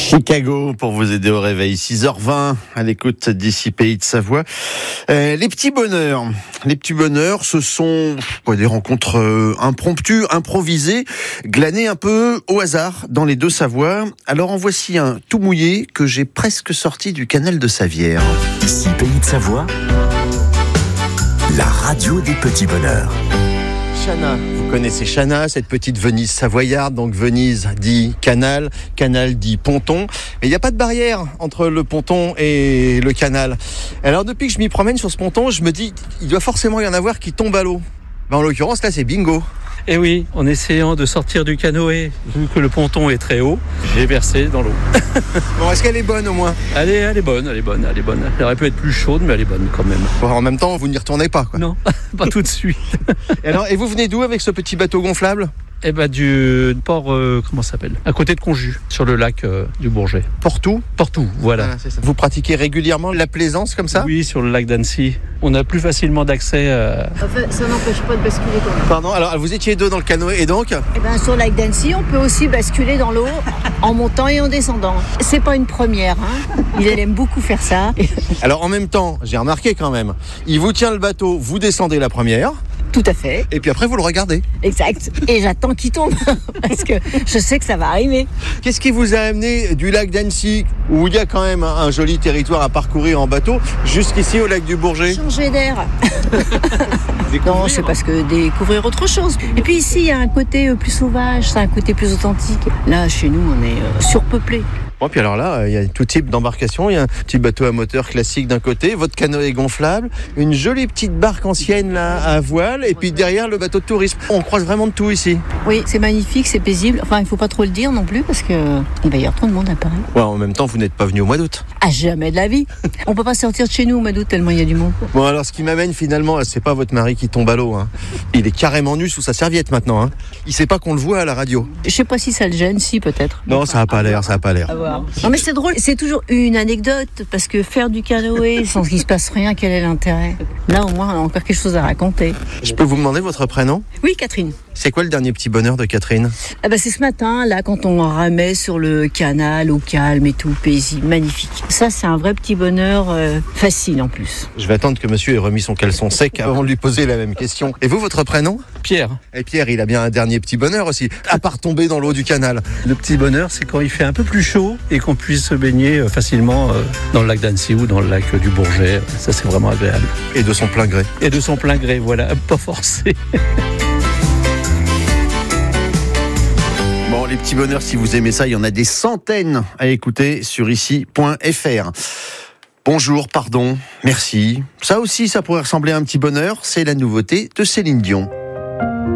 Chicago pour vous aider au réveil, 6h20 à l'écoute d'ici Pays de Savoie. Les petits bonheurs, ce sont des rencontres impromptues, improvisées, glanées un peu au hasard dans les deux Savoies. Alors en voici un tout mouillé que j'ai presque sorti du canal de Savière. Ici Pays de Savoie, la radio des petits bonheurs. Chana, vous connaissez Chana, cette petite Venise savoyarde, donc Venise dit canal, canal dit ponton, mais il n'y a pas de barrière entre le ponton et le canal. Alors depuis que je m'y promène sur ce ponton, je me dis, il doit forcément y en avoir qui tombent à l'eau. En l'occurrence là c'est bingo. Et oui, en essayant de sortir du canoë, vu que le ponton est très haut, j'ai versé dans l'eau. Bon, est-ce qu'elle est bonne au moins ? Elle est bonne. Elle aurait pu être plus chaude, mais elle est bonne quand même. Bon, en même temps, vous n'y retournez pas, quoi. Non, pas tout de suite. Et vous venez d'où avec ce petit bateau gonflable ? Du port, comment ça s'appelle ? À côté de Conjus, sur le lac du Bourget. Portou, voilà. C'est ça. Vous pratiquez régulièrement la plaisance comme ça ? Oui, sur le lac d'Annecy. On a plus facilement d'accès à... Enfin, ça n'empêche pas de basculer quand même. Pardon, alors vous étiez deux dans le canoë et donc ? Sur le lac d'Annecy, on peut aussi basculer dans l'eau en montant et en descendant. C'est pas une première, hein. Il aime beaucoup faire ça. Alors en même temps, j'ai remarqué quand même, il vous tient le bateau, vous descendez la première. Tout à fait. Et puis après, vous le regardez. Exact. Et j'attends qu'il tombe, parce que je sais que ça va arriver. Qu'est-ce qui vous a amené du lac d'Annecy, où il y a quand même un joli territoire à parcourir en bateau, jusqu'ici au lac du Bourget ? Changer d'air. Non, c'est parce que découvrir autre chose. Et puis ici, il y a un côté plus sauvage, c'est un côté plus authentique. Là, chez nous, on est surpeuplé. Bon, puis alors là, il y a tout type d'embarcation. Il y a un petit bateau à moteur classique d'un côté, votre canoë gonflable, une jolie petite barque ancienne là à voile, et puis derrière le bateau de tourisme. On croise vraiment de tout ici. Oui, c'est magnifique, c'est paisible. Enfin, il faut pas trop le dire non plus parce que il va y avoir trop de monde à Paris. Ouais, en même temps, vous n'êtes pas venu au mois d'août. À jamais de la vie. On peut pas sortir de chez nous au mois d'août tellement il y a du monde. Bon, alors ce qui m'amène finalement, c'est pas votre mari qui tombe à l'eau. Hein. Il est carrément nu sous sa serviette maintenant. Hein. Il sait pas qu'on le voit à la radio. Je sais pas si ça le gêne, si peut-être. Non, ça a pas l'air. Non, mais c'est drôle. C'est toujours une anecdote, parce que faire du canoë sans qu'il se passe rien, quel est l'intérêt ? Là, au moins, on a encore quelque chose à raconter. Je peux vous demander votre prénom ? Oui, Catherine. C'est quoi le dernier petit bonheur de Catherine ? C'est ce matin, là, quand on ramait sur le canal, au calme et tout, paisible, magnifique. Ça, c'est un vrai petit bonheur facile en plus. Je vais attendre que monsieur ait remis son caleçon sec avant de lui poser la même question. Et vous, votre prénom ? Pierre. Et Pierre, il a bien un dernier petit bonheur aussi, à part tomber dans l'eau du canal. Le petit bonheur, c'est quand il fait un peu plus chaud et qu'on puisse se baigner facilement dans le lac d'Annecy ou dans le lac du Bourget. Ça, c'est vraiment agréable. Et de son plein gré. Voilà, pas forcé. Bon, les petits bonheurs, si vous aimez ça, il y en a des centaines à écouter sur ici.fr. Bonjour, pardon, merci. Ça aussi, ça pourrait ressembler à un petit bonheur. C'est la nouveauté de Céline Dion.